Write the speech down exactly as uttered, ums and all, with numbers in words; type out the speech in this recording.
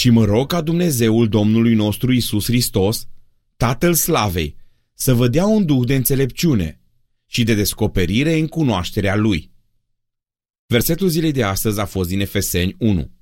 ci mă rog ca Dumnezeul Domnului nostru Iisus Hristos, Tatăl Slavei, să vă dea un duh de înțelepciune și de descoperire în cunoașterea Lui. Versetul zilei de astăzi a fost din Efeseni unu.